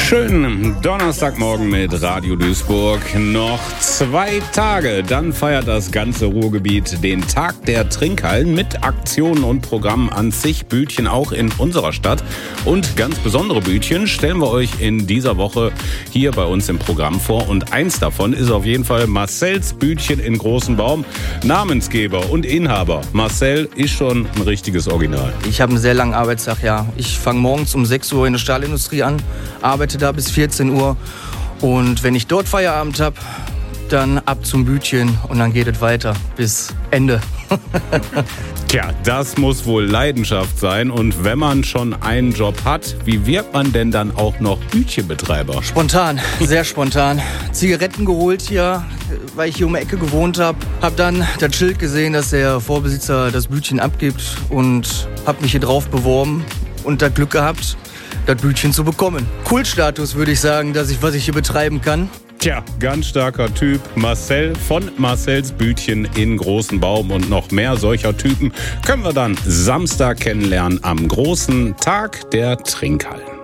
Schönen Donnerstagmorgen mit Radio Duisburg. Noch 2 Tage, dann feiert das ganze Ruhrgebiet den Tag der Trinkhallen mit Aktionen und Programmen an zig Bütchen auch in unserer Stadt. Und ganz besondere Bütchen stellen wir euch in dieser Woche hier bei uns im Programm vor. Und eins davon ist auf jeden Fall Marcells Bütchen in Großen Baum. Namensgeber und Inhaber Marcel ist schon ein richtiges Original. Ich habe einen sehr langen Arbeitstag, ja. Ich fange morgens um 6 Uhr in der Stahlindustrie an, arbeite da bis 14 Uhr und wenn ich dort Feierabend habe, dann ab zum Bütchen und dann geht es weiter bis Ende. Tja, das muss wohl Leidenschaft sein. Und wenn man schon einen Job hat, wie wird man denn dann auch noch Bütchenbetreiber? Spontan, sehr spontan. Zigaretten geholt hier, weil ich hier um die Ecke gewohnt habe. Hab dann das Schild gesehen, dass der Vorbesitzer das Bütchen abgibt und hab mich hier drauf beworben und das Glück gehabt, das Bütchen zu bekommen. Kultstatus würde ich sagen, was ich hier betreiben kann. Tja, ganz starker Typ. Marcel von Marcells Bütchen in Großen Baum und noch mehr solcher Typen können wir dann Samstag kennenlernen am großen Tag der Trinkhallen.